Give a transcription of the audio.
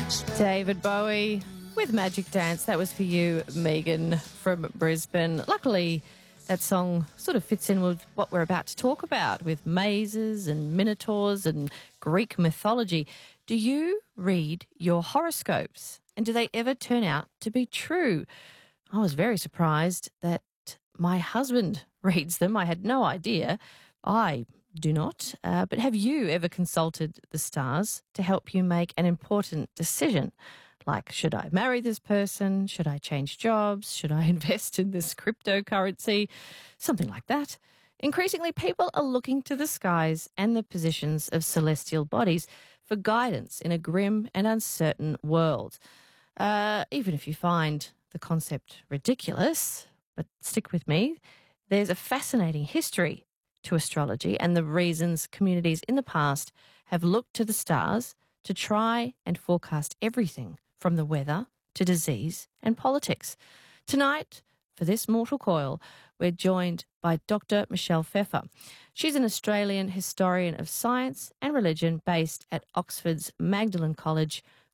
David Bowie with Magic Dance. That was for you, Megan from Brisbane. Luckily, that song sort of fits in with what we're about to talk about, with mazes and minotaurs and Greek mythology. Do you read your horoscopes? And do they ever turn out to be true? I was very surprised that my husband reads them. I had no idea. I do not. But have you ever consulted the stars to help you make an important decision? Like, should I marry this person? Should I change jobs? Should I invest in this cryptocurrency? Something like that. Increasingly, people are looking to the skies and the positions of celestial bodies for guidance in a grim and uncertain world. Even if you find the concept ridiculous, but stick with me, there's a fascinating history to astrology and the reasons communities in the past have looked to the stars to try and forecast everything from the weather to disease and politics. Tonight, for this Mortal Coil, we're joined by Dr. Michelle Pfeffer. She's an Australian historian of science and religion based at Oxford's Magdalen College,